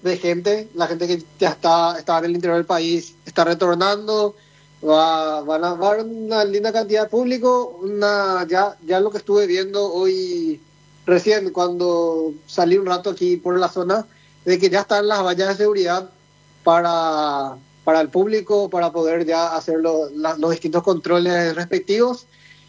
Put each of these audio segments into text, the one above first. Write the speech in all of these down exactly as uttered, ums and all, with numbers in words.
de gente, la gente que ya está, está en el interior del país, está retornando, va, van a va a haber una linda cantidad de público, una, ya, ya lo que estuve viendo hoy, recién cuando salí un rato aquí por la zona, de que ya están las vallas de seguridad para, para el público, para poder ya hacer lo, la, los distintos controles respectivos.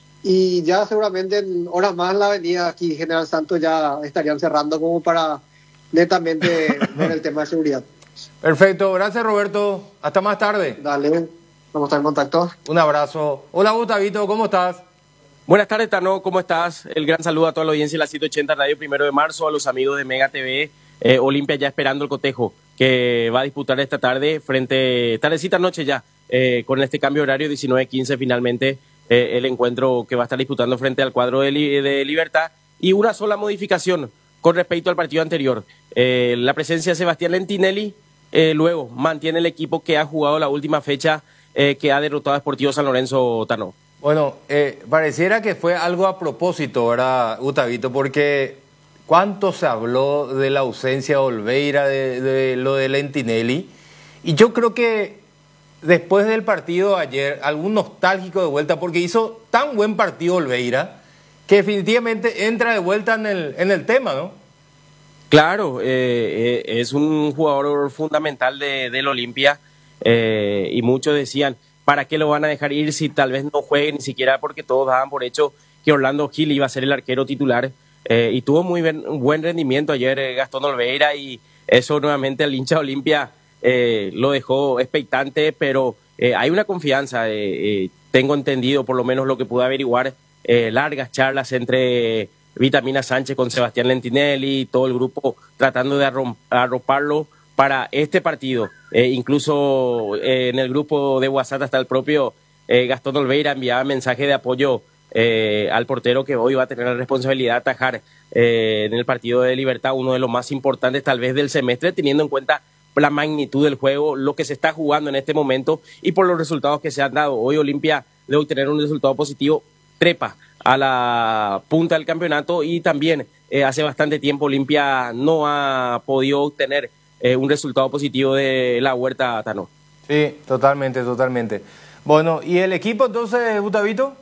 Y ya seguramente en horas más la avenida aquí General Santos ya estarían cerrando como para netamente ver el tema de seguridad. Perfecto, gracias Roberto, hasta más tarde. Dale, vamos a estar en contacto. Un abrazo. Hola Gustavito, ¿cómo estás? Buenas tardes, Tano, ¿cómo estás? El gran saludo a toda la audiencia de la ciento ochenta Radio Primero de Marzo, a los amigos de Mega T V, eh, Olimpia ya esperando el cotejo que va a disputar esta tarde frente, tardecita noche ya, eh, con este cambio horario diecinueve quince finalmente. Eh, el encuentro que va a estar disputando frente al cuadro de, li de Libertad, y una sola modificación con respecto al partido anterior. Eh, la presencia de Sebastián Lentinelli, eh, luego mantiene el equipo que ha jugado la última fecha, eh, que ha derrotado a Sportivo San Lorenzo, Tano. Bueno, eh, pareciera que fue algo a propósito, ¿verdad, Gustavito? Porque cuánto se habló de la ausencia de Olveira, de, de lo de Lentinelli, y yo creo que después del partido ayer, algún nostálgico de vuelta, porque hizo tan buen partido Olveira, que definitivamente entra de vuelta en el, en el tema, ¿no? Claro, eh, eh, es un jugador fundamental de, del Olimpia, eh, y muchos decían, ¿para qué lo van a dejar ir si tal vez no juegue ni siquiera? Porque todos daban por hecho que Orlando Gil iba a ser el arquero titular, eh, y tuvo muy ben, buen rendimiento ayer eh, Gastón Olveira, y eso nuevamente al hincha de Olimpia Eh, lo dejó expectante, pero eh, hay una confianza, eh, eh, tengo entendido, por lo menos lo que pude averiguar, eh, largas charlas entre Vitamina Sánchez con Sebastián Lentinelli, todo el grupo tratando de arroparlo para este partido. Eh, incluso eh, en el grupo de WhatsApp hasta el propio eh, Gastón Olveira enviaba mensaje de apoyo eh, al portero que hoy va a tener la responsabilidad de atajar eh, en el partido de Libertad, uno de los más importantes tal vez del semestre, teniendo en cuenta la magnitud del juego, lo que se está jugando en este momento y por los resultados que se han dado. Hoy Olimpia debe obtener un resultado positivo, trepa a la punta del campeonato, y también eh, hace bastante tiempo Olimpia no ha podido obtener eh, un resultado positivo de la Huerta, Tano. Sí, totalmente, totalmente. Bueno, ¿y el equipo entonces, Gustavito?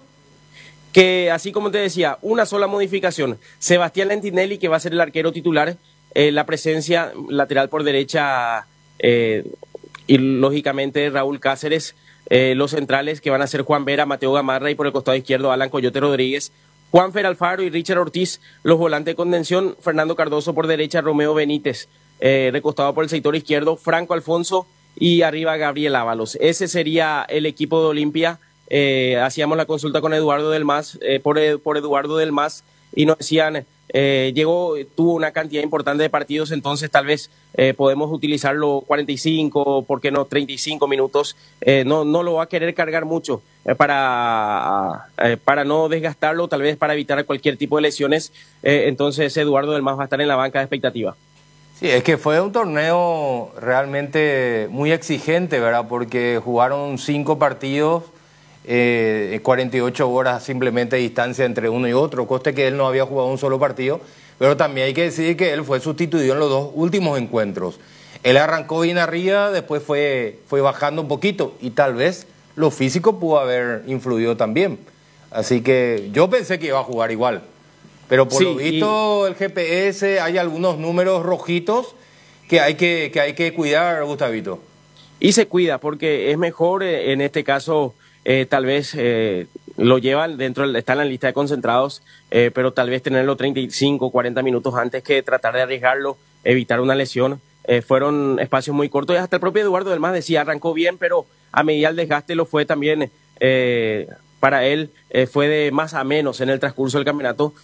Que así como te decía, una sola modificación. Sebastián Lentinelli, que va a ser el arquero titular, Eh, la presencia lateral por derecha, eh, y lógicamente Raúl Cáceres, eh, los centrales que van a ser Juan Vera, Mateo Gamarra, y por el costado izquierdo Alan Coyote Rodríguez, Juanfer Alfaro y Richard Ortiz, los volantes de contención, Fernando Cardoso por derecha, Romeo Benítez, eh, recostado por el sector izquierdo, Franco Alfonso, y arriba Gabriel Ábalos. Ese sería el equipo de Olimpia. Eh, hacíamos la consulta con Eduardo del Mas, eh, por, por Eduardo del Mas, y nos decían, eh, llegó, tuvo una cantidad importante de partidos, entonces tal vez eh, podemos utilizarlo cuarenta y cinco, ¿por qué no treinta y cinco minutos? Eh, no, no lo va a querer cargar mucho eh, para, eh, para no desgastarlo, tal vez para evitar cualquier tipo de lesiones, eh, entonces Eduardo del Mas va a estar en la banca de expectativa. Sí, es que fue un torneo realmente muy exigente, ¿verdad? Porque jugaron cinco partidos, eh, cuarenta y ocho horas simplemente de distancia entre uno y otro, coste que él no había jugado un solo partido, pero también hay que decir que él fue sustituido en los dos últimos encuentros. Él arrancó bien arriba, después fue, fue bajando un poquito, y tal vez lo físico pudo haber influido también. Así que yo pensé que iba a jugar igual. Pero por sí, lo visto, y... el G P S, hay algunos números rojitos que hay que, que hay que cuidar, Gustavito. Y se cuida, porque es mejor, eh, en este caso, eh, tal vez eh, lo llevan dentro, está en la lista de concentrados, eh, pero tal vez tenerlo treinta y cinco, cuarenta minutos antes que tratar de arriesgarlo, evitar una lesión. Eh, fueron espacios muy cortos, y hasta el propio Eduardo del Mas decía, arrancó bien, pero a medida del desgaste lo fue también... Eh, para él eh, fue de más a menos en el transcurso del campeonato,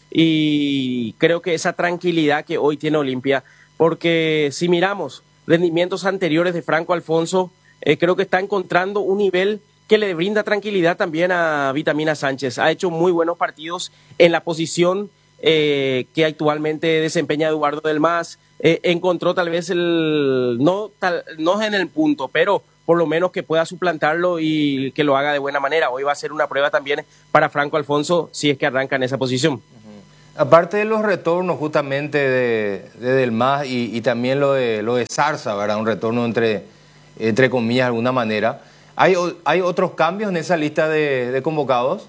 y creo que esa tranquilidad que hoy tiene Olimpia, porque si miramos rendimientos anteriores de Franco Alfonso, eh, creo que está encontrando un nivel que le brinda tranquilidad también a Vitamina Sánchez. Ha hecho muy buenos partidos en la posición eh, que actualmente desempeña Eduardo del Mas, eh, encontró tal vez el, no, tal, no en el punto, pero por lo menos que pueda suplantarlo y que lo haga de buena manera. Hoy va a ser una prueba también para Franco Alfonso si es que arranca en esa posición. Uh-huh. Aparte de los retornos justamente de, de Del Mas y, y también lo de, lo de Zarza, ¿verdad? Un retorno entre, entre comillas de alguna manera. ¿Hay, ¿Hay otros cambios en esa lista de, de convocados?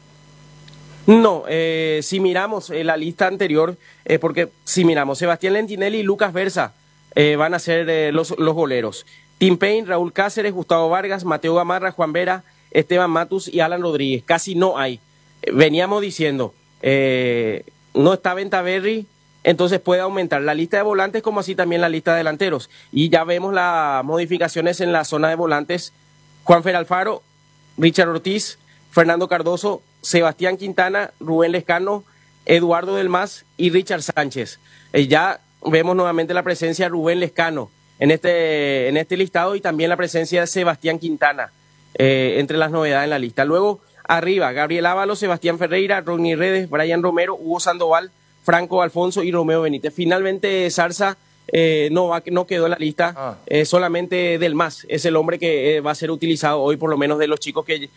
No, eh, si miramos eh, la lista anterior, eh, porque si miramos, Sebastián Lentinelli y Lucas Versa eh, van a ser eh, los, los goleros. Tim Payne, Raúl Cáceres, Gustavo Vargas, Mateo Gamarra, Juan Vera, Esteban Matus y Alan Rodríguez. Casi no hay. Eh, veníamos diciendo, eh, no está Ventaverri, entonces puede aumentar la lista de volantes como así también la lista de delanteros. Y ya vemos las modificaciones en la zona de volantes. Juanfer Alfaro, Richard Ortiz, Fernando Cardoso, Sebastián Quintana, Rubén Lescano, Eduardo Del Mas y Richard Sánchez. Eh, ya vemos nuevamente la presencia de Rubén Lescano en este, en este listado y también la presencia de Sebastián Quintana eh, entre las novedades en la lista. Luego, arriba, Gabriel Ábalos, Sebastián Ferreira, Ronnie Redes, Brian Romero, Hugo Sandoval, Franco Alfonso y Romeo Benítez. Finalmente, Zarza eh, no, va, no quedó en la lista, ah. eh, solamente Del Mas es el hombre que eh, va a ser utilizado hoy, por lo menos de los chicos que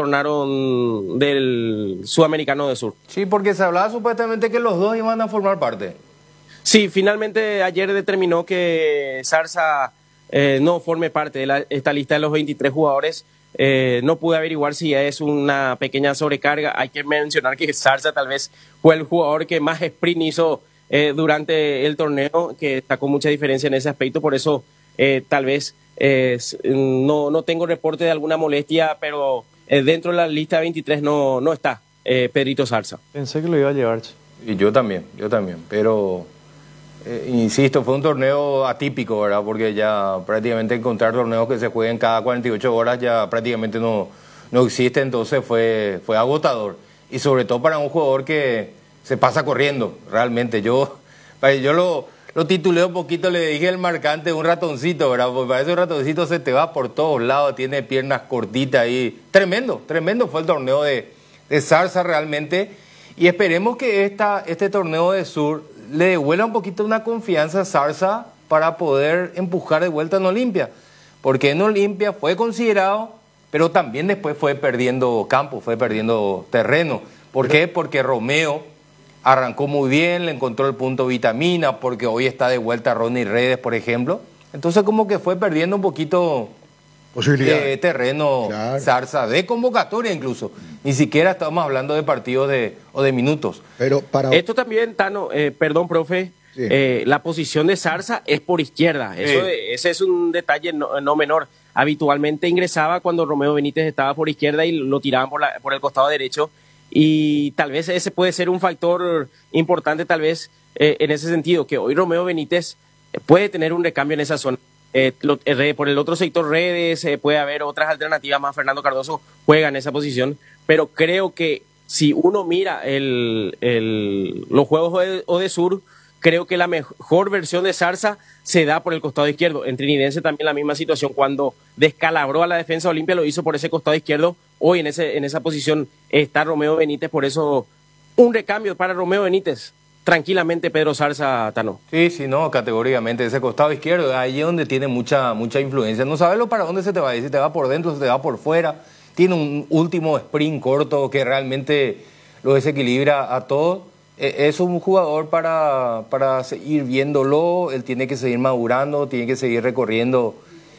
retornaron del Sudamericano de Sur. Sí, porque se hablaba supuestamente que los dos iban a formar parte. Sí, finalmente ayer determinó que Zarza eh, no forme parte de la, esta lista de los veintitrés jugadores. Eh, no pude averiguar si es una pequeña sobrecarga. Hay que mencionar que Zarza tal vez fue el jugador que más sprint hizo eh, durante el torneo, que sacó mucha diferencia en ese aspecto. Por eso eh, tal vez eh, no, no tengo reporte de alguna molestia, pero eh, dentro de la lista veintitrés no, no está eh, Pedrito Zarza. Pensé que lo iba a llevar. Y yo también, yo también, pero... Eh, insisto, fue un torneo atípico, ¿verdad? Porque ya prácticamente encontrar torneos que se jueguen cada cuarenta y ocho horas ya prácticamente no, no existe, entonces fue, fue agotador. Y sobre todo para un jugador que se pasa corriendo, realmente. Yo, yo lo, lo titulé un poquito, le dije el marcante, un ratoncito, ¿verdad? Porque para ese ratoncito se te va por todos lados, tiene piernas cortitas ahí. Tremendo, tremendo fue el torneo de, de Zarza realmente. Y esperemos que esta, este torneo de Sur le devuelva un poquito una confianza a Zarza para poder empujar de vuelta en Olimpia, porque en Olimpia fue considerado, pero también después fue perdiendo campo, fue perdiendo terreno. ¿Por qué? Porque Romeo arrancó muy bien, le encontró el punto vitamina, porque hoy está de vuelta Ronnie Redes, por ejemplo. Entonces como que fue perdiendo un poquito de terreno, claro. Zarza, de convocatoria incluso. Ni siquiera estamos hablando de partidos de, o de minutos. Pero para... Esto también, Tano, eh, perdón, profe, sí. eh, la posición de Zarza es por izquierda. Eso, sí. Ese es un detalle no, no menor. Habitualmente ingresaba cuando Romeo Benítez estaba por izquierda y lo tiraban por, la, por el costado derecho. Y tal vez ese puede ser un factor importante, tal vez, eh, en ese sentido, que hoy Romeo Benítez puede tener un recambio en esa zona. Eh, lo, eh, por el otro sector Redes eh, puede haber otras alternativas más. Fernando Cardoso juega en esa posición, pero creo que si uno mira el, el, los juegos de Odesur, creo que la mejor versión de Zarza se da por el costado izquierdo. En Trinidense también la misma situación, cuando descalabró a la defensa de Olimpia lo hizo por ese costado izquierdo. Hoy en, ese, en esa posición está Romeo Benítez, por eso un recambio para Romeo Benítez. Tranquilamente Pedro Zarza, Tano. Sí, sí, no, categóricamente, ese costado izquierdo, ahí es donde tiene mucha mucha influencia. No sabes lo para dónde se te va a ir, si te va por dentro, si te va por fuera. Tiene un último sprint corto que realmente lo desequilibra a todos. Es un jugador para, para seguir viéndolo, él tiene que seguir madurando, tiene que seguir recorriendo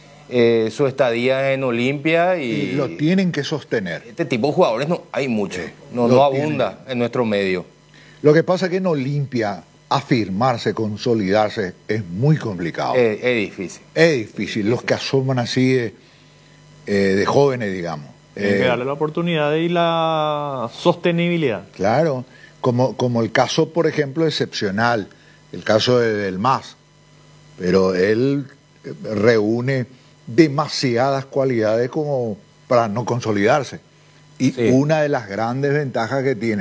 eh, su estadía en Olimpia. Y, y lo tienen que sostener. Este tipo de jugadores no hay mucho, sí, no, no abunda tienen. En nuestro medio. Lo que pasa es que en Olimpia afirmarse, consolidarse es muy complicado. Es, es difícil. Es difícil. Los que asoman así de, eh, de jóvenes, digamos. Hay eh, que darle la oportunidad y la sostenibilidad. Claro, como, como el caso, por ejemplo, excepcional, el caso de Del Mas. Pero él reúne demasiadas cualidades como para no consolidarse. Y sí. Una de las grandes ventajas que tiene,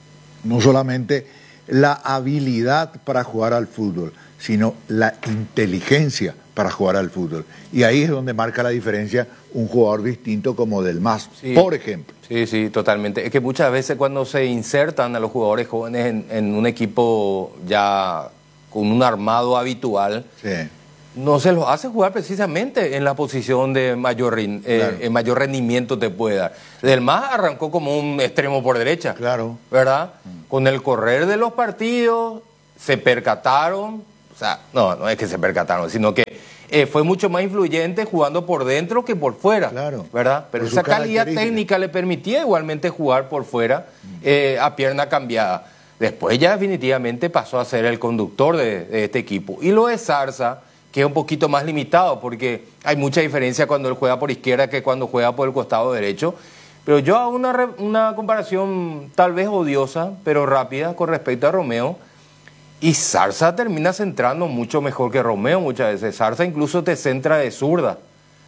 no solamente la habilidad para jugar al fútbol, sino la inteligencia para jugar al fútbol. Y ahí es donde marca la diferencia un jugador distinto como Del Mas, sí. Por ejemplo. Sí, sí, totalmente. Es que muchas veces cuando se insertan a los jugadores jóvenes en, en un equipo ya con un armado habitual, sí. no se los hace jugar precisamente en la posición de mayor, eh, claro. eh, mayor rendimiento te puede dar. Del Mas arrancó como un extremo por derecha, claro, ¿verdad? Mm. Con el correr de los partidos se percataron, o sea, no, no es que se percataron, sino que eh, fue mucho más influyente jugando por dentro que por fuera, claro, ¿verdad? Pero esa calidad técnica le permitía igualmente jugar por fuera eh, a pierna cambiada. Después ya definitivamente pasó a ser el conductor de, de este equipo. Y lo de Zarza, que es un poquito más limitado, porque hay mucha diferencia cuando él juega por izquierda que cuando juega por el costado derecho. Pero yo hago una, una comparación tal vez odiosa, pero rápida con respecto a Romeo. Y Zarza termina centrando mucho mejor que Romeo muchas veces. Zarza incluso te centra de zurda.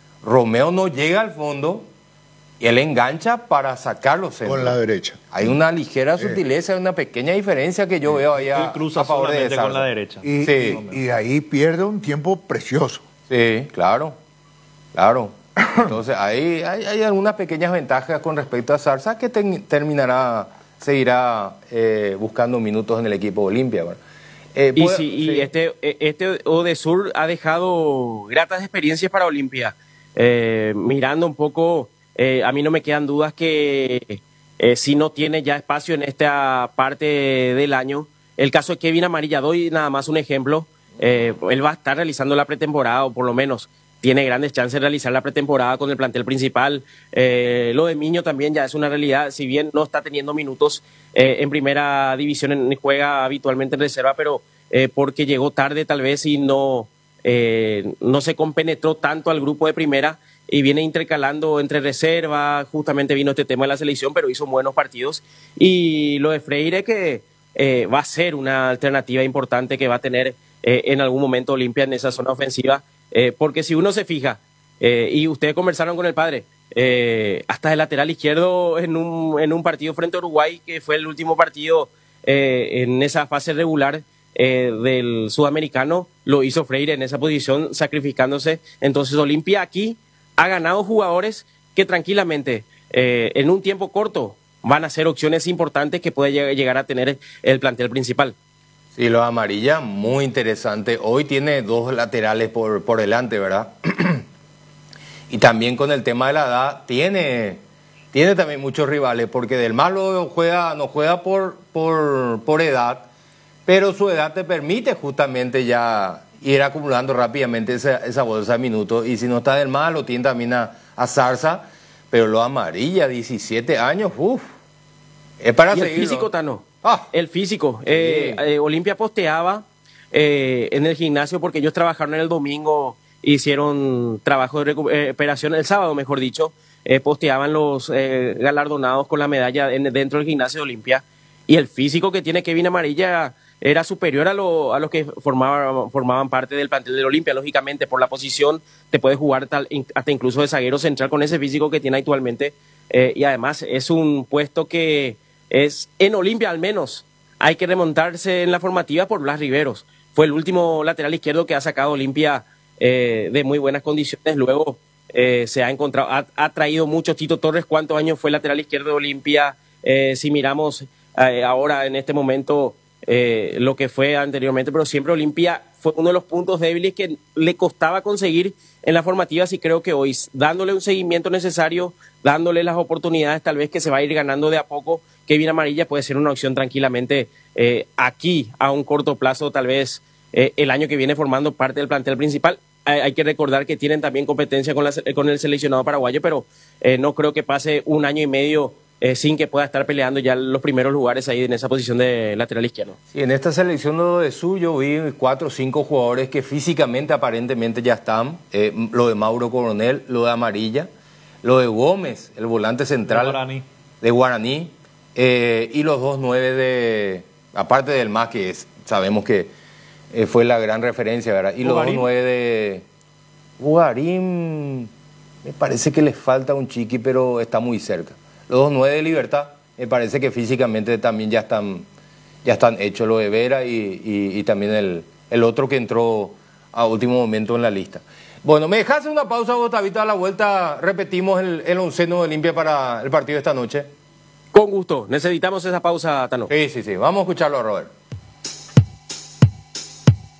Romeo no llega al fondo y él engancha para sacar los centros. Con la derecha. Hay una ligera sutileza, hay una pequeña diferencia que yo veo ahí a, él cruza a favor de Zarza. Con la derecha. Y, sí. y, y ahí pierde un tiempo precioso. Sí, claro, claro. Entonces hay, hay, hay algunas pequeñas ventajas con respecto a Zarza que te, terminará, seguirá eh, buscando minutos en el equipo Olimpia. Bueno. Eh, y, sí, y sí. este, este Odesur ha dejado gratas experiencias para Olimpia. Eh, mirando un poco, eh, a mí no me quedan dudas que eh, si no tiene ya espacio en esta parte del año. El caso de Kevin Amarilla, doy nada más un ejemplo. Eh, él va a estar realizando la pretemporada, o por lo menos tiene grandes chances de realizar la pretemporada con el plantel principal. Eh, lo de Miño también ya es una realidad, si bien no está teniendo minutos eh, en primera división, en, juega habitualmente en reserva, pero eh, porque llegó tarde tal vez y no, eh, no se compenetró tanto al grupo de primera y viene intercalando entre reserva, justamente vino este tema de la selección, pero hizo buenos partidos. Y lo de Freire, que eh, va a ser una alternativa importante que va a tener eh, en algún momento Olimpia en esa zona ofensiva. Eh, porque si uno se fija, eh, y ustedes conversaron con el padre, eh, hasta el lateral izquierdo en un, en un partido frente a Uruguay, que fue el último partido eh, en esa fase regular eh, del sudamericano, lo hizo Freire en esa posición, sacrificándose. Entonces Olimpia aquí ha ganado jugadores que tranquilamente, eh, en un tiempo corto, van a ser opciones importantes que puede llegar a tener el plantel principal. Sí, lo de Amarilla, muy interesante. Hoy tiene dos laterales por, por delante, ¿verdad? Y también con el tema de la edad, tiene, tiene también muchos rivales, porque Del Mas lo juega, no juega por, por, por edad, pero su edad te permite justamente ya ir acumulando rápidamente esa, esa bolsa de minutos. Y si no está Del Mas, lo tiene también a, a Zarza, pero lo de Amarilla, diecisiete años, uff, es para seguir. seguir. El físico, Tano. Ah, el físico. Eh, sí. eh, Olimpia posteaba eh, en el gimnasio porque ellos trabajaron el domingo, hicieron trabajo de recuperación el sábado, mejor dicho. Eh, posteaban los eh, galardonados con la medalla en, dentro del gimnasio de Olimpia. Y el físico que tiene Kevin Amarilla era superior a, lo, a los que formaban, formaban parte del plantel del Olimpia. Lógicamente, por la posición, te puede jugar tal, hasta incluso de zaguero central con ese físico que tiene actualmente. Eh, y además es un puesto que es en Olimpia al menos. Hay que remontarse en la formativa por Blas Riveros. Fue el último lateral izquierdo que ha sacado Olimpia eh, de muy buenas condiciones. Luego eh, se ha encontrado, ha, ha traído mucho Tito Torres. ¿Cuántos años fue lateral izquierdo de Olimpia? Eh, si miramos eh, ahora en este momento eh, lo que fue anteriormente, pero siempre Olimpia fue uno de los puntos débiles que le costaba conseguir en las formativas, y creo que hoy, dándole un seguimiento necesario, dándole las oportunidades tal vez que se va a ir ganando de a poco, Kevin Amarilla puede ser una opción tranquilamente eh, aquí a un corto plazo, tal vez eh, el año que viene formando parte del plantel principal. Hay, hay que recordar que tienen también competencia con, la, con el seleccionado paraguayo, pero eh, no creo que pase un año y medio eh, sin que pueda estar peleando ya los primeros lugares ahí en esa posición de lateral izquierdo. Sí, en esta selección de suyo vi cuatro o cinco jugadores que físicamente aparentemente ya están. Eh, lo de Mauro Coronel, lo de Amarilla, lo de Gómez, el volante central de Guaraní, de Guaraní eh, y los dos nueve de, aparte del Mas, que es, sabemos que eh, fue la gran referencia, ¿verdad? Y Bugarín. Los dos nueve de Bugarín, me parece que les falta un chiqui, pero está muy cerca. Los dos nueve de Libertad, me parece que físicamente también ya están, ya están hechos, lo de Vera y, y, y también el, el otro que entró a último momento en la lista. Bueno, me dejas una pausa, Gustavito, a la vuelta repetimos el, el onceno de Olimpia para el partido de esta noche. Con gusto, necesitamos esa pausa, Tano. Sí, sí, sí, vamos a escucharlo, Robert.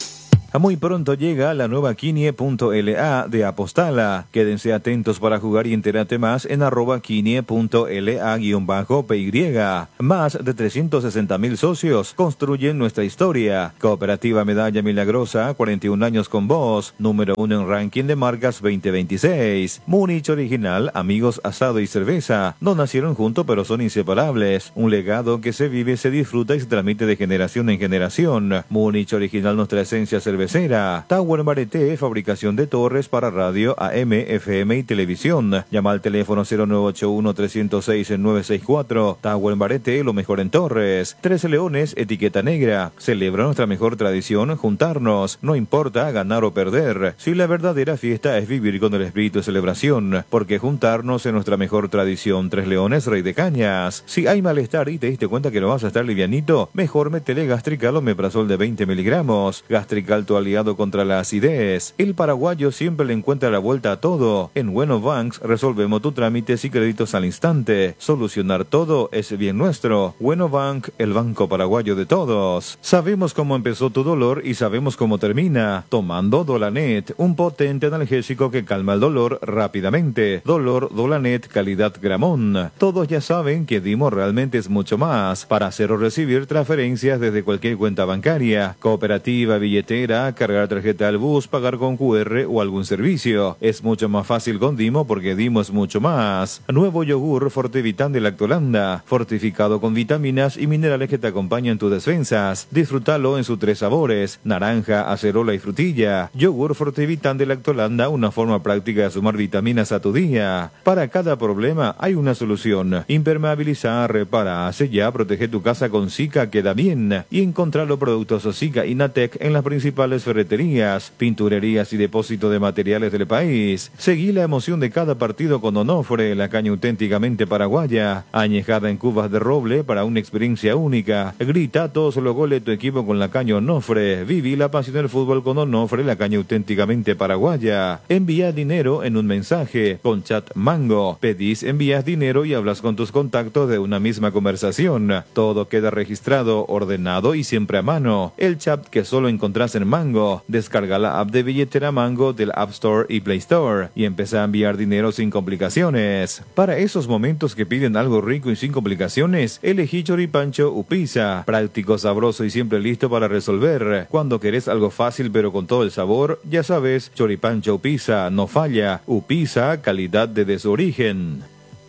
Muy pronto llega la nueva Quinie punto la de Apostala. Quédense atentos para jugar y entérate más en arroba Quinie punto la guión bajo P Y. Más de trescientos sesenta mil socios construyen nuestra historia. Cooperativa Medalla Milagrosa, cuarenta y un años con vos. Número uno en ranking de marcas veinte veintiséis. Múnich Original, amigos, asado y cerveza. No nacieron juntos pero son inseparables. Un legado que se vive, se disfruta y se transmite de generación en generación. Múnich Original, nuestra esencia cervecera. Tower Mareté, fabricación de torres para radio, A M, F M y televisión. Llama al teléfono cero nueve ocho uno, tres cero seis, nueve seis cuatro. Tower Mareté, lo mejor en torres. Trece Leones, etiqueta negra. Celebra nuestra mejor tradición, juntarnos. No importa ganar o perder. Si la verdadera fiesta es vivir con el espíritu de celebración. Porque juntarnos es nuestra mejor tradición. Tres Leones, Rey de Cañas. Si hay malestar y te diste cuenta que no vas a estar livianito, mejor métele Gastrical o Meprazol de veinte miligramos. Gastrical, tu aliado contra la acidez. El paraguayo siempre le encuentra la vuelta a todo. En Bueno Banks resolvemos tus trámites y créditos al instante. Solucionar todo es bien nuestro. Bueno Bank, el banco paraguayo de todos. Sabemos cómo empezó tu dolor y sabemos cómo termina. Tomando Dolanet, un potente analgésico que calma el dolor rápidamente. Dolor Dolanet, calidad Gramón. Todos ya saben que Dimo realmente es mucho más. Para hacer o recibir transferencias desde cualquier cuenta bancaria, cooperativa, billetera, cargar tarjeta al bus, pagar con Q R o algún servicio. Es mucho más fácil con Dimo porque Dimo es mucho más. Nuevo yogur Fortivitan de Lactolanda, fortificado con vitaminas y minerales que te acompañan tus defensas. Disfrútalo en sus tres sabores, naranja, acerola y frutilla. Yogur Fortivitan de Lactolanda, una forma práctica de sumar vitaminas a tu día. Para cada problema hay una solución. Impermeabilizar, repara, sella, protege tu casa con Zika, queda bien. Y encontrar los productos Zika y Natec en las principales ferreterías, pinturerías y depósitos de materiales del país. Seguí la emoción de cada partido con Onofre, la caña auténticamente paraguaya, añejada en cubas de roble para una experiencia única. Grita todos los goles de tu equipo con la caña Onofre. Viví la pasión del fútbol con Onofre, la caña auténticamente paraguaya. Envía dinero en un mensaje con Chat Mango. Pedís, envías dinero y hablas con tus contactos de una misma conversación. Todo queda registrado, ordenado y siempre a mano. El chat que solo encontrás en Mango. Descarga la app de billetera Mango del App Store y Play Store y empieza a enviar dinero sin complicaciones. Para esos momentos que piden algo rico y sin complicaciones, elegí Choripancho Upisa. Práctico, sabroso y siempre listo para resolver. Cuando querés algo fácil pero con todo el sabor, ya sabes, Choripancho Upisa no falla. Upisa, calidad desde su origen.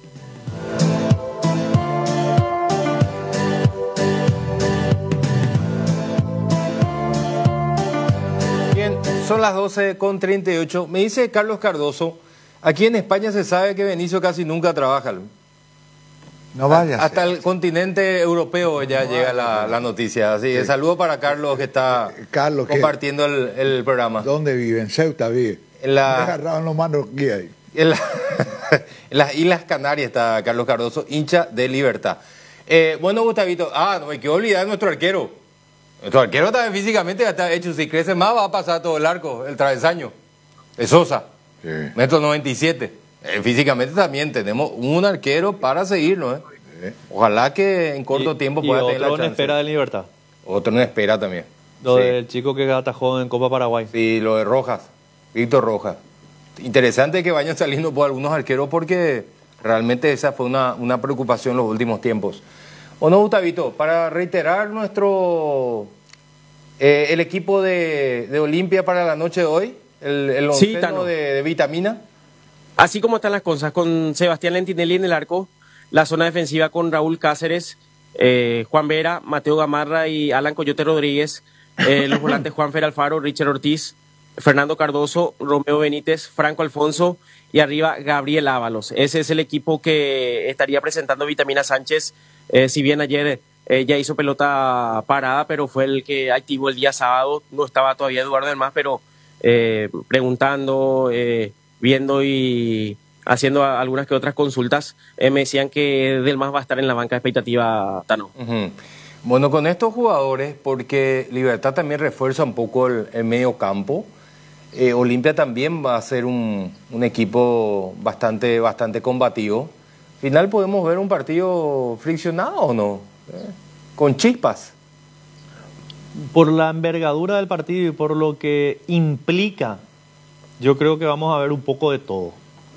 Son las doce con treinta y ocho. Me dice Carlos Cardoso, aquí en España se sabe que Benicio casi nunca trabaja. No vaya. Hasta el continente europeo ya no llega la, la noticia. Así que sí. Saludo para Carlos que está Carlos, compartiendo el, el programa. ¿Dónde vive? En Ceuta vive. En la, agarraron los manos aquí ahí. En, la, en las Islas Canarias está Carlos Cardoso, hincha de Libertad. Eh, bueno, Gustavito, ah, no me quiero olvidar de nuestro arquero. Nuestro arquero también físicamente ya está hecho. Si crece más va a pasar todo el arco, el travesaño. Es Sosa, sí. Metro noventa y siete. Eh, físicamente también tenemos un arquero para seguirlo. ¿eh? Sí. Ojalá que en corto y, tiempo y pueda tener la chance. Otro en espera de Libertad. Otro en espera también. Lo sí. del chico que atajó en Copa Paraguay. Sí, lo de Rojas, Víctor Rojas. Interesante que vayan saliendo por algunos arqueros porque realmente esa fue una, una preocupación en los últimos tiempos. ¿O no, Gustavito? Para reiterar nuestro eh, el equipo de, de Olimpia para la noche de hoy, el, el onceno sí, de, de Vitamina. Así como están las cosas, con Sebastián Lentinelli en el arco, la zona defensiva con Raúl Cáceres, eh, Juan Vera, Mateo Gamarra y Alan Coyote Rodríguez, eh, los volantes Juan Fer Alfaro, Richard Ortiz, Fernando Cardoso, Romeo Benítez, Franco Alfonso y arriba Gabriel Ábalos. Ese es el equipo que estaría presentando Vitamina Sánchez. Eh, si bien ayer eh, ya hizo pelota parada, pero fue el que activó el día sábado. No estaba todavía Eduardo del Mas, pero eh, preguntando, eh, viendo y haciendo algunas que otras consultas, eh, me decían que Del Mas va a estar en la banca de expectativa, Tano. Uh-huh. Bueno, con estos jugadores, porque Libertad también refuerza un poco el, el medio campo, eh, Olimpia también va a ser un, un equipo bastante, bastante combativo. Al final podemos ver un partido friccionado o no, ¿Eh? con chispas. Por la envergadura del partido y por lo que implica, yo creo que vamos a ver un poco de todo.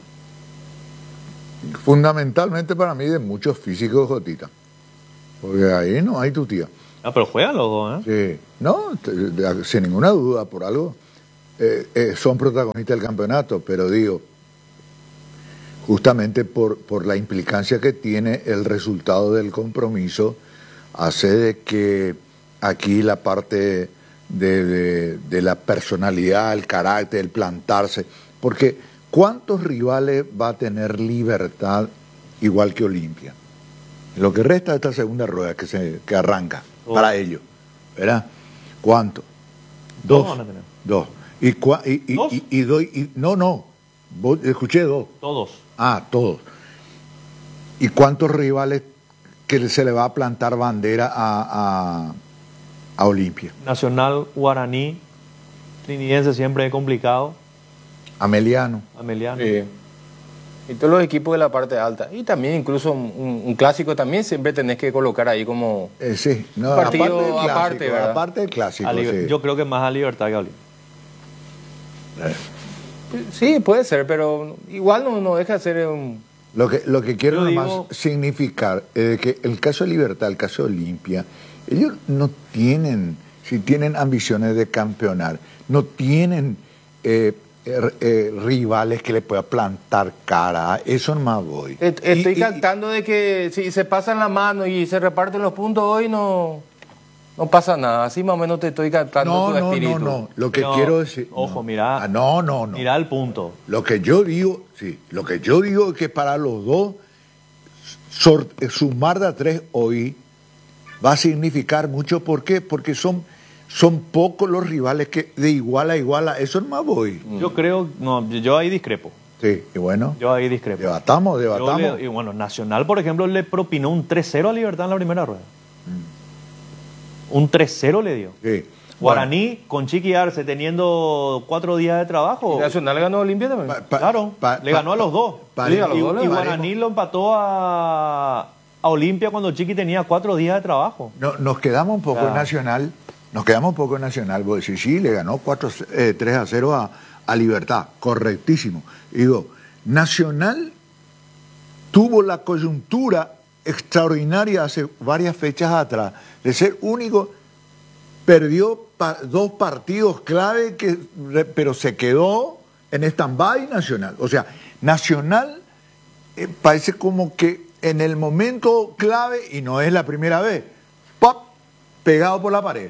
Fundamentalmente para mí de muchos físicos, Jotita. Porque ahí no hay tu tía. Ah, pero juegan los dos, ¿eh? Sí, no, te- de- sin ninguna duda, por algo eh, eh, son protagonistas del campeonato, pero digo, justamente por, por la implicancia que tiene el resultado del compromiso, hace de que aquí la parte de, de- de la personalidad, el carácter, el plantarse, porque ¿cuántos rivales va a tener Libertad igual que Olimpia? Lo que resta de esta segunda rueda que, se, que arranca Oh. para ellos, ¿verdad? ¿Cuánto? Dos Dos. van a tener. Dos. Y, cua- y, y, ¿Dos? y- y doy, y- no, no, vos- escuché dos. Todos. Ah, todos. ¿Y cuántos rivales que se le va a plantar bandera a, a, a Olimpia? Nacional, Guaraní, Trinidense siempre es complicado. Ameliano. Ameliano. Sí. Y todos los equipos de la parte alta. Y también incluso un, un clásico también siempre tenés que colocar ahí como... Eh, sí, no, Partido aparte del clásico, aparte, ¿verdad? aparte del clásico, A Liber- sí. Yo creo que más a Libertad que a Olimpia. Sí, puede ser, pero igual no, no deja de ser un... Lo que, lo que quiero Yo nomás digo- significar es que el caso de Libertad, el caso de Olimpia, ellos no tienen, si tienen ambiciones de campeonar, no tienen eh, eh, eh, rivales que le pueda plantar cara, eso nomás voy. Et- Estoy Y- y- cantando de que si se pasan la mano y se reparten los puntos hoy, no, no pasa nada. Así más o menos te estoy cantando No, tu no, espíritu. no, no, lo que Pero, quiero decir... ojo, no. mira. Ah, no, no, no. Mira el punto. Lo que yo digo, sí, lo que yo digo es que para los dos, sor- eh, sumar de a tres hoy va a significar mucho. ¿Por qué? Porque son, son pocos los rivales que de igual a igual a eso no más voy. Yo creo, no, yo ahí discrepo. Sí, y bueno, Yo ahí discrepo. debatamos, Yo debatamos. le- y bueno, Nacional, por ejemplo, le propinó un tres cero a Libertad en la primera rueda. Un tres cero le dio. Sí. Guaraní con Chiqui Arce teniendo cuatro días de trabajo. ¿Y Nacional ganó Olimpia también? Pa- pa- Claro, pa- le pa- ganó a los dos. pa- y, a los y- dos le y ganó. Guaraní lo empató a, a Olimpia cuando Chiqui tenía cuatro días de trabajo. No, nos quedamos un poco Ah. en Nacional, nos quedamos un poco en Nacional, vos decís, sí, le ganó cuatro, eh, tres a cero a, a Libertad, correctísimo. Digo, Nacional tuvo la coyuntura extraordinaria hace varias fechas atrás, de ser único, perdió pa- dos partidos clave, que, re- pero se quedó en stand-by Nacional. O sea, Nacional eh, parece como que en el momento clave, y no es la primera vez, ¡pop!, pegado por la pared.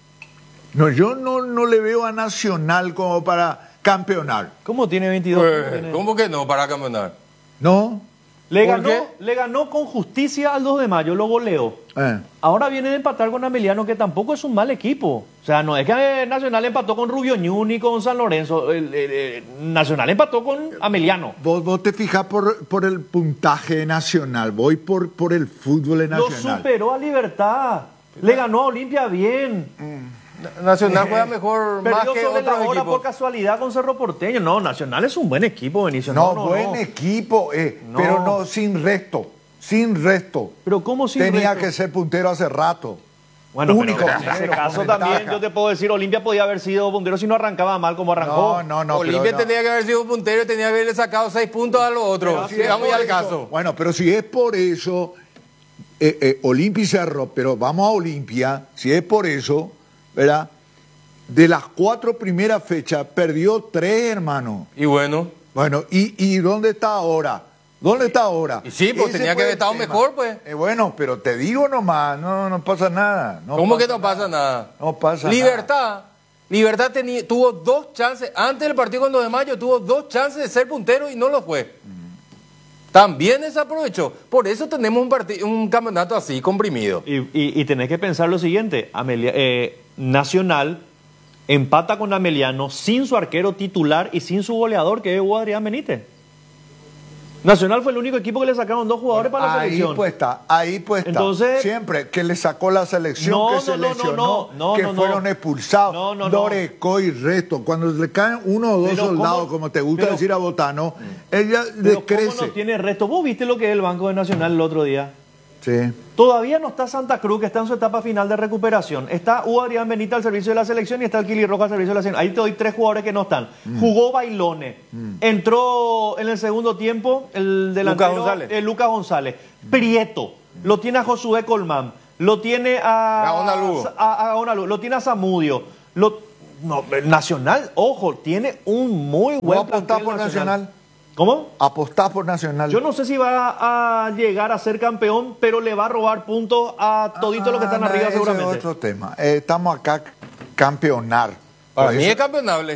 No, yo no, no le veo a Nacional como para campeonar. ¿Cómo tiene veintidós? Pues, Tiene- ¿Cómo que no para campeonar? No. Le ¿Por ganó, qué? le ganó con justicia al dos de mayo, lo goleó. Eh, Ahora viene de empatar con Ameliano, que tampoco es un mal equipo. O sea, no es que eh, Nacional empató con Rubio Ñuni, con San Lorenzo. El- el- el- Nacional empató con Ameliano. vos, vos te fijas por, por el puntaje nacional, voy por, por el fútbol Lo nacional. superó a Libertad. Le ganó a Olimpia bien. Nacional juega mejor más Perdió que sobre la otros hora equipos. por casualidad con Cerro Porteño. No, Nacional es un buen equipo, Benicio. No, No, no, buen no. equipo, eh, No. pero no sin resto, sin resto. Pero ¿cómo sin Tenía resto? que ser puntero hace rato. Bueno, único pero en ese puntero, caso con también ventaja. yo te puedo decir, Olimpia podía haber sido puntero si no arrancaba mal como arrancó. No, no, no. Olimpia pero no. tenía que haber sido puntero y tenía que haberle sacado seis puntos a los otros. Pero si es Llegamos por ya al eso- caso. Bueno, pero si es por eso, eh, eh, Olimpia y Cerro, pero vamos a Olimpia, si es por eso, ¿verdad? De las cuatro primeras fechas, perdió tres, hermano. Y bueno, Bueno, ¿y, y dónde está ahora? ¿Dónde está ahora? Y sí, pues, Ese tenía que fue haber el estado tema. mejor, pues. Eh, bueno, pero te digo nomás, no, no pasa nada. No ¿cómo que pasa no pasa nada? No pasa Libertad. Libertad tenía, tuvo dos chances, antes del partido con dos de mayo, tuvo dos chances de ser puntero y no lo fue. También desaprovechó. Por eso tenemos un, partido, un campeonato así, comprimido. Y, y, y tenés que pensar lo siguiente, Amelia- eh, Nacional empata con Ameliano sin su arquero titular y sin su goleador, que es Hugo Adrián Benítez. Nacional fue el único equipo que le sacaron dos jugadores para la Ahí selección. pues está, ahí pues está. Entonces- Siempre que le sacó la selección, No, que no, se no, no, lesionó, no, no, que no, fueron no. expulsados, No, no, no. Doreco y resto. Cuando le caen uno o dos Pero soldados, ¿cómo? como te gusta Pero- decir a Botano, ella Pero decrece. ¿cómo no tiene resto? ¿Vos viste lo que es el Banco de Nacional el otro día? Sí. Todavía no está Santa Cruz, que está en su etapa final de recuperación. Está Hugo Adrián Benítez al servicio de la selección y está el Kili Rojas al servicio de la selección. Ahí te doy tres jugadores que no están. Mm. Jugó Bailone. Mm. Entró en el segundo tiempo el delantero Lucas González. Eh, Lucas González. Prieto. Mm. Lo tiene a Josué Colmán. Lo tiene a Gaona Lugo. A, a Gaona Lugo. Lo tiene a Zamudio. Lo, no, Nacional, ojo, tiene un muy buen ¿Vos apostás plantel por Nacional. Nacional? ¿Cómo? ¿Apostás por Nacional? Yo no sé si va a llegar a ser campeón, pero le va a robar puntos a toditos los que están Ah, arriba ese seguramente. es otro tema. Eh, estamos acá campeonar. Para Por mí eso- es campeonable.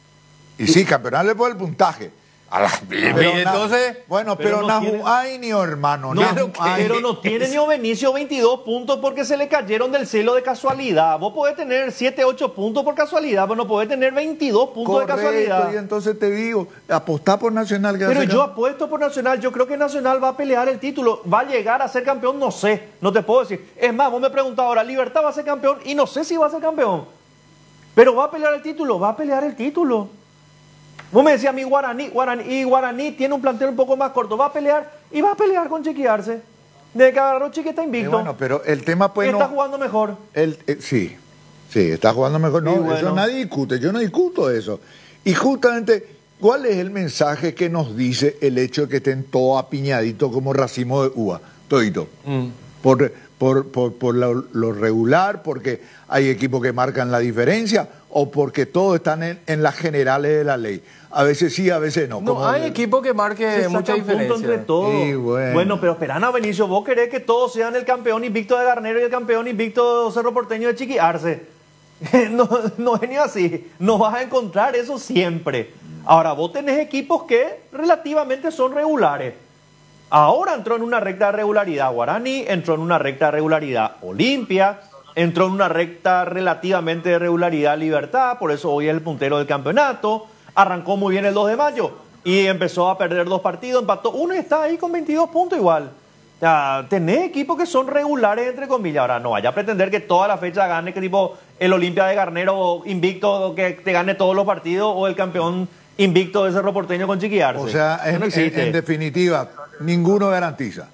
Y sí, campeonable por el puntaje. A la- pero y na- entonces- bueno, pero pero, no Nahu tiene- Ainio, hermano. No, Nahu ¿qué? pero Ainio. no tiene ni Benicio veintidós puntos porque se le cayeron del cielo de casualidad. Vos podés tener siete, ocho puntos por casualidad, pero no podés tener veintidós puntos Correcto, de casualidad. y entonces te digo, apostá por Nacional. Que va a Pero ser yo campeón. apuesto por Nacional, yo creo que Nacional va a pelear el título, va a llegar a ser campeón, no sé, no te puedo decir. Es más, vos me preguntás ahora, Libertad va a ser campeón y no sé si va a ser campeón. Pero va a pelear el título, va a pelear el título. Vos me decías a mí Guaraní, Guaraní, y Guaraní tiene un plantel un poco más corto, va a pelear y va a pelear con Chiquiarse. Desde que agarró Chiqui está Eh, invicto. bueno, pero el tema pues está no... jugando mejor. El, eh, sí, sí, está jugando mejor. No, Y bueno. eso nadie discute, yo no discuto eso. Y justamente, ¿cuál es el mensaje que nos dice el hecho de que estén todos apiñaditos como racimo de uva? Todito. Mm. Por, por, por, por lo, lo regular, porque hay equipos que marcan la diferencia, o porque todos están en, en las generales de la ley. A veces sí, a veces no. No, como hay el- equipos que Se marque mucha sacan puntos diferencia. entre todos. Sí, bueno. pero esperan Benicio, vos querés que todos sean el campeón invicto de Garnero y el campeón invicto de Cerro Porteño de Chiquiarse. No, no es ni así. No vas a encontrar eso siempre. Ahora, vos tenés equipos que relativamente son regulares. Ahora entró en una recta de regularidad Guaraní, entró en una recta de regularidad Olimpia, entró en una recta relativamente de regularidad Libertad, por eso hoy es el puntero del campeonato. Arrancó muy bien el dos de mayo y empezó a perder dos partidos, empató uno y está ahí con veintidós puntos igual. O sea, tenés equipos que son regulares, entre comillas. Ahora, no vaya a pretender que toda la fecha gane, que tipo el Olimpia de Garnero invicto, que te gane todos los partidos, o el campeón invicto de Cerro Porteño con Chiquiarse. O sea, Eso en, no en- existe. en definitiva, ninguno garantiza.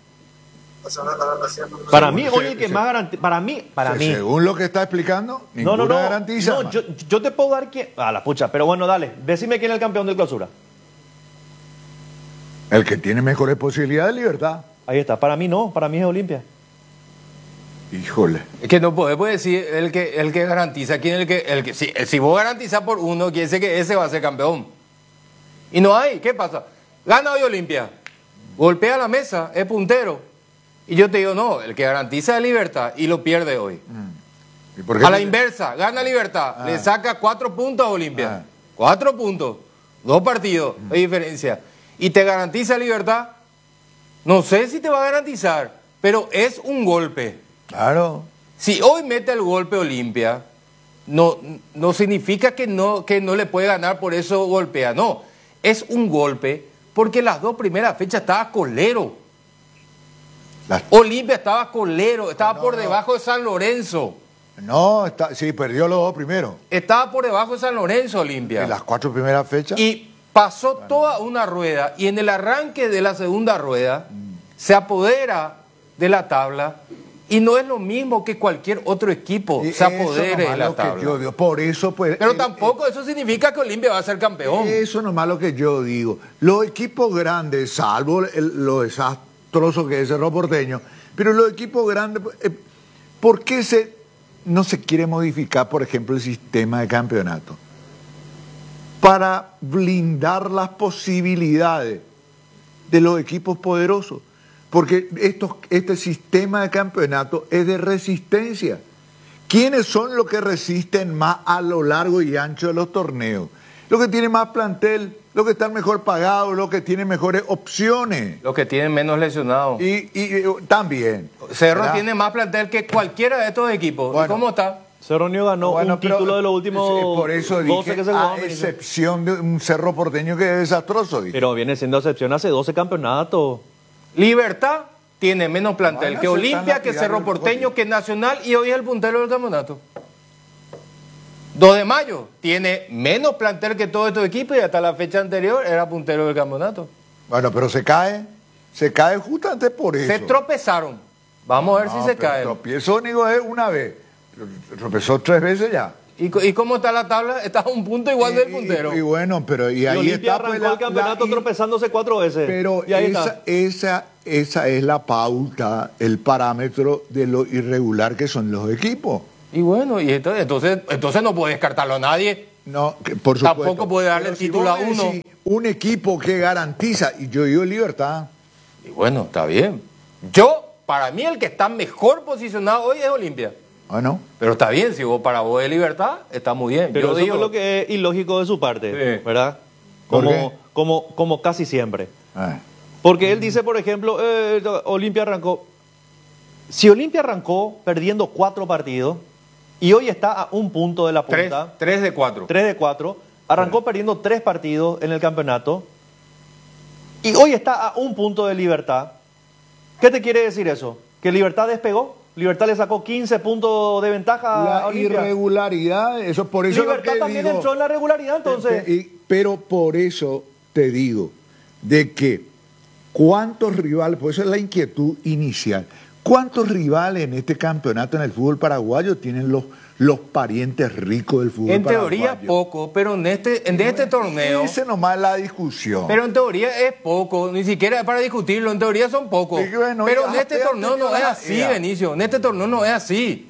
Para mí, Según- hoy el que se- más garantiza, para mí, para Se- mí. Según lo que está explicando, No, ninguno no, no. garantiza. No, hermano. yo, yo te puedo dar quién. Ah, la pucha, pero bueno, dale. Decime quién es el campeón de clausura. El que tiene mejores posibilidades de libertad. Ahí está. Para mí no, para mí es Olimpia. Híjole. Es que no podemos decir el que, el que garantiza, quién es el que, el que si, si vos garantizás por uno, quiere decir que ese va a ser campeón. Y no hay, ¿qué pasa? Gana hoy Olimpia, golpea la mesa, es puntero. Y yo te digo, no, el que garantiza es Libertad y lo pierde hoy. ¿Y por qué A la no- inversa, gana Libertad, Ah. le saca cuatro puntos a Olimpia. Ah. Cuatro puntos, dos partidos de diferencia. Y te garantiza Libertad, no sé si te va a garantizar, pero es un golpe. Claro. Si hoy mete el golpe Olimpia, no, no significa que no, que no le puede ganar, por eso golpea. No, es un golpe porque las dos primeras fechas estaba colero. Las- Olimpia estaba colero, estaba No, por no. debajo de San Lorenzo. No, está, sí, perdió los dos primeros. Estaba por debajo de San Lorenzo Olimpia. En las cuatro primeras fechas. Y pasó toda una rueda y en el arranque de la segunda rueda se apodera de la tabla y no es lo mismo que cualquier otro equipo Y se eso apodere nomás de la lo que tabla. yo digo. Por eso, pues. Pero eh, tampoco eso significa que Olimpia va a ser campeón. Eso nomás lo que yo digo. Los equipos grandes, salvo el- lo desastroso que es Cerro Porteño, pero los equipos grandes, eh, ¿por qué se, no se quiere modificar, por ejemplo, el sistema de campeonato? Para blindar las posibilidades de los equipos poderosos. Porque estos, este sistema de campeonato es de resistencia. ¿Quiénes son los que resisten más a lo largo y ancho de los torneos? Los que tienen más plantel, los que están mejor pagados, los que tienen mejores opciones. Los que tienen menos lesionados. Y, y, eh, también. Cerro ¿verdad? tiene más plantel que cualquiera de estos equipos. ¿Y Bueno. cómo está? Cerro Unido ganó Bueno, un pero, título de los eh, últimos por eso doce dije, que se a jugaban. Benito. excepción de un Cerro Porteño que es desastroso. dije. Pero viene siendo excepción hace doce campeonatos. Libertad tiene menos plantel Van a que ser Olimpia, tan que lapidarios Cerro los Porteño, cosas. que Nacional y hoy es el puntero del campeonato. dos de mayo tiene menos plantel que todos estos equipos y hasta la fecha anterior era puntero del campeonato. Bueno, pero se cae, se cae justamente por eso. Se tropezaron. Vamos a ver No, si se pero cae. Tropiezo, Nico, es una vez. Tropezó tres veces ya. ¿Y, co- ¿Y cómo está la tabla? Está a un punto igual Y- del y- puntero. Y, bueno, pero y Y ahí Olimpia está pues, arrancó la- el campeonato la- y- tropezándose cuatro veces. Pero y ahí esa, está. esa, esa es la pauta, el parámetro de lo irregular que son los equipos. Y bueno, y entonces, entonces, entonces no puede descartarlo a nadie. No, que por supuesto. Tampoco puede darle Pero el título vos a me uno. decís, un equipo que garantiza, y yo digo Libertad. Y bueno, está bien. Yo, para mí, el que está mejor posicionado hoy es Olimpia. Bueno, Pero está bien, si vos para vos es Libertad, está muy bien. Pero Yo eso digo, es lo que es ilógico de su parte, Sí. ¿verdad? ¿Por Como, qué? como, como casi siempre. eh, Porque él dice, por ejemplo, eh, Olimpia arrancó. Si Olimpia arrancó perdiendo cuatro partidos y hoy está a un punto de la tres, punta, tres de cuatro. tres de cuatro, arrancó perdiendo tres partidos en el campeonato y hoy está a un punto de Libertad. ¿Qué te quiere decir eso? ¿Que Libertad despegó? ¿Libertad le sacó quince puntos de ventaja a la Olimpia? irregularidad, eso por eso es lo Libertad que también digo. entró en la regularidad, entonces. Y- pero por eso te digo, de que cuántos rivales, por eso es la inquietud inicial, cuántos rivales en este campeonato en el fútbol paraguayo tienen los, los parientes ricos del fútbol En paraguayo. teoría poco, pero en este, en este torneo... Esa nomás es la discusión. Pero en teoría es poco, ni siquiera es para discutirlo, en teoría son pocos. Y bueno, pero ya en este te- torneo te- no es ya- así, ya. Benicio, en este torneo no es así.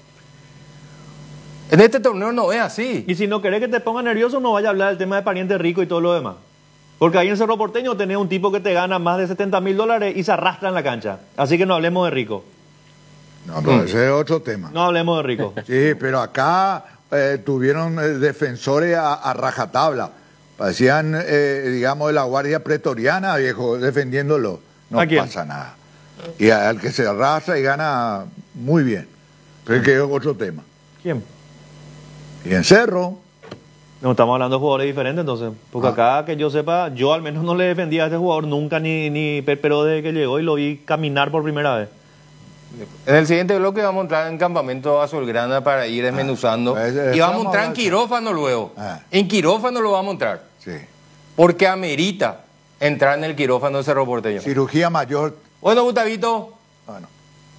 En este torneo no es así. Y si no querés que te ponga nervioso, no vaya a hablar del tema de pariente rico y todo lo demás. Porque ahí en Cerro Porteño tenés un tipo que te gana más de setenta mil dólares y se arrastra en la cancha. Así que no hablemos de rico. No, pero ese es otro tema. No hablemos de rico. Sí, pero acá eh, tuvieron eh, defensores a, a rajatabla. Parecían, eh, digamos, de la Guardia Pretoriana, viejo, defendiéndolo. No ¿A quién? pasa nada. Y al que se arrastra y gana muy bien. Pero es que es otro tema. ¿Quién? Y en Cerro, No, estamos hablando de jugadores diferentes entonces. Porque Ah. acá, que yo sepa, yo al menos no le defendía a este jugador nunca, ni, ni pero desde que llegó y lo vi caminar por primera vez. En el siguiente bloque vamos a entrar en campamento Azulgrana para ir desmenuzando. pues, y eh, vamos a estamos entrar en hablando- quirófano luego. Ah. En quirófano lo vamos a entrar. sí. Porque amerita entrar en el quirófano de Cerro Porteño. Cirugía mayor, Bueno, Gustavito, bueno,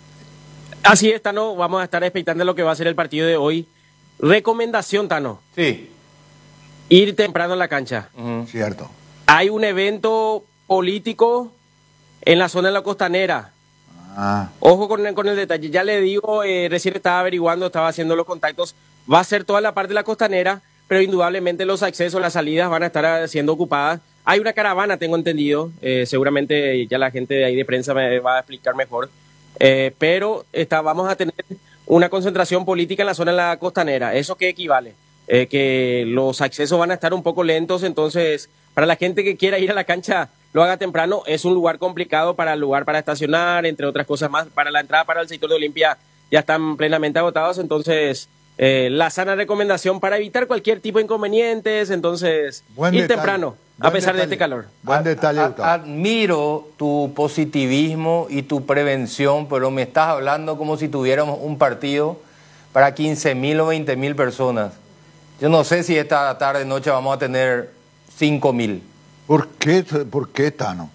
Así es, Tano, vamos a estar expectando lo que va a ser el partido de hoy. Recomendación, Tano, sí. ir temprano a la cancha. Ujú. cierto. Hay un evento político en la zona de la costanera. Ah, Ojo con el, con el detalle, ya le digo, eh, recién estaba averiguando, estaba haciendo los contactos, va a ser toda la parte de la costanera, pero indudablemente los accesos, las salidas van a estar ah, siendo ocupadas. Hay una caravana, tengo entendido, eh, seguramente ya la gente de ahí de prensa me va a explicar mejor, eh, pero está, vamos a tener una concentración política en la zona de la costanera. ¿Eso qué equivale? Eh, que los accesos van a estar un poco lentos, entonces para la gente que quiera ir a la cancha lo haga temprano. Es un lugar complicado para el lugar para estacionar, entre otras cosas más. Para la entrada para el sector de Olimpia ya están plenamente agotados, entonces eh, la sana recomendación para evitar cualquier tipo de inconvenientes, entonces Buen ir detalle, temprano a buen pesar de detalle. este calor. Buen A- detalle, a- Gustavo. Admiro tu positivismo y tu prevención, pero me estás hablando como si tuviéramos un partido para quince mil o veinte mil personas. Yo no sé si esta tarde, noche vamos a tener cinco mil. ¿Por qué, ¿Por qué, Tano?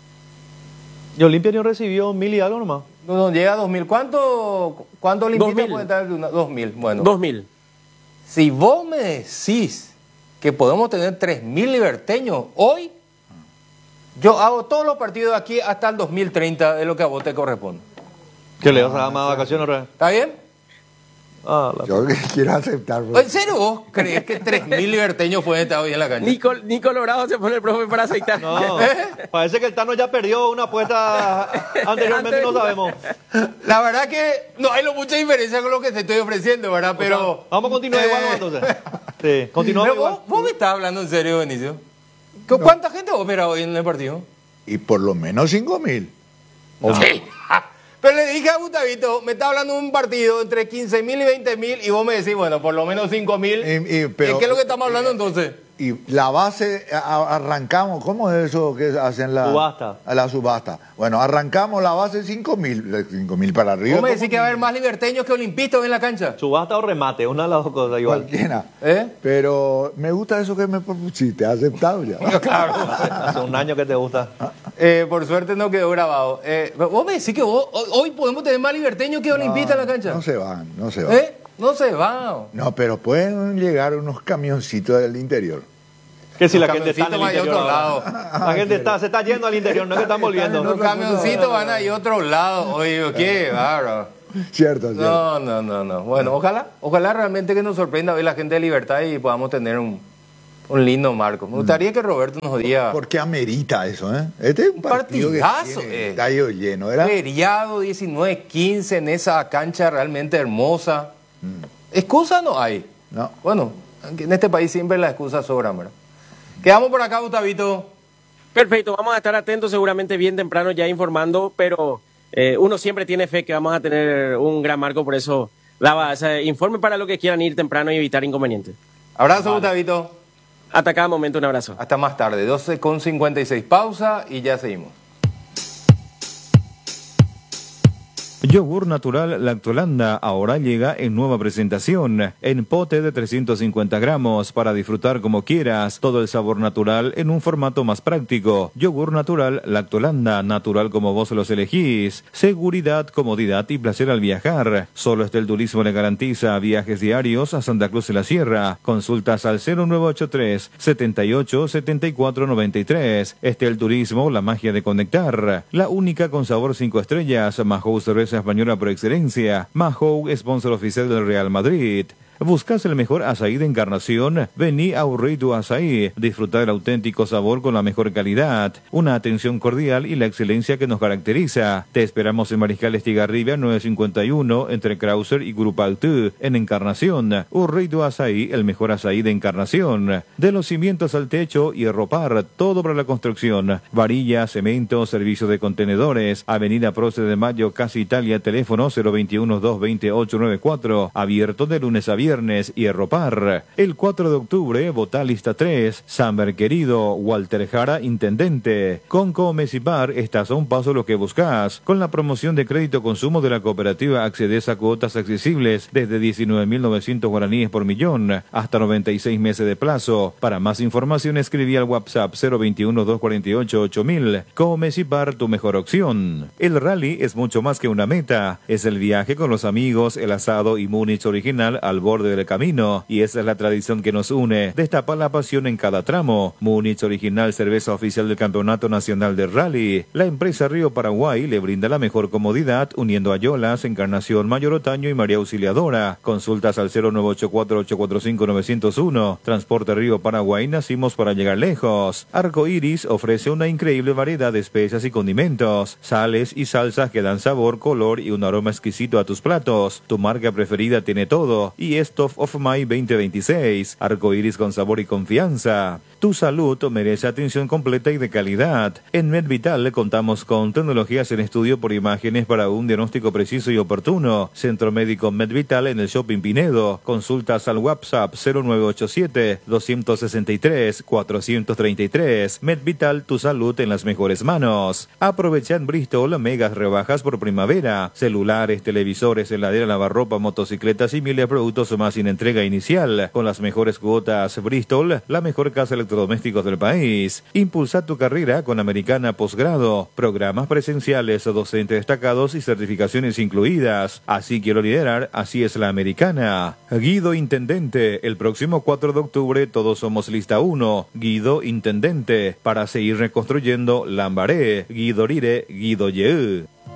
Y Olimpia no recibió mil y algo nomás. No, no, llega a dos mil. ¿Cuánto, cuánto Dos limpitas mil. puede estar? Una- Dos mil. Bueno, Dos mil. si vos me decís que podemos tener tres mil liberteños hoy, yo hago todos los partidos aquí hasta el dos mil treinta, es lo que a vos te corresponde. ¿Que le vas a dar más vacaciones otra vez? ¿Está bien? Ah, la- Yo quiero aceptar. pues. ¿En serio vos crees que tres mil liberteños pueden estar hoy en la cancha? Ni, col- ni Colorado se pone el profe para aceitar. No, parece que el Tano ya perdió una apuesta anteriormente, no sabemos. La verdad que no hay lo- mucha diferencia con lo que te estoy ofreciendo, ¿verdad? Pero... Vamos a continuar igual, ¿no, Eh, entonces? Sí, continuamos Pero igual. vos, vos me estás hablando en serio, Benicio. ¿Cu- ¿Cuánta gente vos mira hoy en el partido? Y por lo menos cinco mil. Sí. Pero le dije a Gustavito, me está hablando de un partido entre quince mil y veinte mil y vos me decís, bueno, por lo menos cinco mil. Y- y- pero- ¿Qué es lo que estamos hablando entonces? Y la base, a- arrancamos, ¿cómo es eso que hacen la Subasta. a la subasta? Bueno, arrancamos la base cinco mil, cinco mil para arriba. Vos me como decís que va a haber más liberteños que olimpistas en la cancha. Subasta o remate, una de las dos cosas igual. cualquiera. ¿Eh? Pero me gusta eso que me propusiste, aceptado ya. Claro. Hace un año que te gusta. Eh, por suerte no quedó grabado. Eh, vos me decís que vos, hoy podemos tener más liberteños que olimpistas no, en la cancha. No se van, no se van. ¿Eh? No se van. No, pero pueden llegar unos camioncitos del interior. Que si Los la gente está en el camioncitos interior van a ahora. otro lado. La gente está, se está yendo al interior, no es que están volviendo. Los camioncitos van a ir a otro lado. Oye, ¿qué? Bárbaro. Cierto, cierto. No, no, no, no. Bueno, ojalá, ojalá realmente que nos sorprenda hoy la gente de Libertad y podamos tener un, un lindo marco. Me gustaría que Roberto nos diga. Porque amerita eso, ¿eh? Este es un, Un partido partidazo, que tiene eh. estadio lleno, ¿verdad? Feriado diecinueve quince en esa cancha realmente hermosa. Excusa no hay. No. Bueno, en este país siempre las excusas sobran, ¿verdad? Quedamos por acá, Gustavito. Perfecto, vamos a estar atentos seguramente bien temprano ya informando, pero eh, uno siempre tiene fe que vamos a tener un gran marco, por eso daba ese informe para los que quieran ir temprano y evitar inconvenientes. Abrazo, vale. Gustavito. Hasta cada momento, un abrazo. Hasta más tarde, doce con cincuenta y seis, pausa y ya seguimos. Yogur natural Lactolanda ahora llega en nueva presentación, en pote de trescientos cincuenta gramos, para disfrutar como quieras, todo el sabor natural en un formato más práctico. Yogur natural Lactolanda, natural como vos los elegís. Seguridad, comodidad y placer al viajar. Solo Estel Turismo le garantiza viajes diarios a Santa Cruz de la Sierra. Consultas al cero nueve ocho tres, setenta y ocho, setenta y cuatro noventa y tres. Estel Turismo, la magia de conectar. La única con sabor cinco estrellas, Mahou cerveza española por excelencia. Mahou, sponsor oficial del Real Madrid. ¿Buscas el mejor azaí de Encarnación? Vení a Urreitu Azaí. Disfrutar el auténtico sabor con la mejor calidad, una atención cordial y la excelencia que nos caracteriza. Te esperamos en Mariscal Estigarribia nueve cincuenta y uno, entre Krauser y Grupaltú, en Encarnación. Urreitu Azaí, el mejor azaí de Encarnación. De los cimientos al techo y ropar, todo para la construcción. Varilla, cemento, servicio de contenedores. Avenida Prócer de Mayo, Casa Italia, teléfono cero veintiuno, doscientos veintiocho, noventa y cuatro. Abierto de lunes a viernes. Y Erropar. El cuatro de octubre, vota lista tres. Samber Querido, Walter Jara, intendente. Con Comesipar, estás a un paso lo que buscas. Con la promoción de crédito consumo de la cooperativa, accedes a cuotas accesibles desde diecinueve mil novecientos guaraníes por millón, hasta noventa y seis meses de plazo. Para más información, escribí al WhatsApp cero veintiuno, doscientos cuarenta y ocho, ocho mil. Comesipar, tu mejor opción. El rally es mucho más que una meta. Es el viaje con los amigos, el asado y Múnich original al borde del camino, y esa es la tradición que nos une. Destapa la pasión en cada tramo. Múnich original, cerveza oficial del Campeonato Nacional de Rally. La empresa Río Paraguay le brinda la mejor comodidad, uniendo a Yolas, Encarnación, Mayor Otaño y María Auxiliadora. Consultas al cero nueve ocho cuatro, ocho cuatro cinco, nueve cero uno. Transporte Río Paraguay, nacimos para llegar lejos. Arco Iris ofrece una increíble variedad de especias y condimentos, sales y salsas que dan sabor, color y un aroma exquisito a tus platos. Tu marca preferida tiene todo, y es Top of My veinte veintiséis, arco iris con sabor y confianza. Tu salud merece atención completa y de calidad. En MedVital contamos con tecnologías en estudio por imágenes para un diagnóstico preciso y oportuno. Centro Médico MedVital en el Shopping Pinedo. Consultas al WhatsApp cero nueve ocho siete, dos seis tres, cuatro tres tres. MedVital, tu salud en las mejores manos. Aprovecha en Bristol megas rebajas por primavera. Celulares, televisores, heladera, lavarropa, motocicletas y miles de productos más sin entrega inicial, con las mejores cuotas. Bristol, la mejor casa de electrodomésticos del país. Impulsa tu carrera con Americana Posgrado, programas presenciales, docentes destacados y certificaciones incluidas. Así quiero liderar, así es la Americana. Guido Intendente, el próximo cuatro de octubre todos somos lista uno. Guido Intendente, para seguir reconstruyendo Lambaré. Guido Rire, Guido Yeu.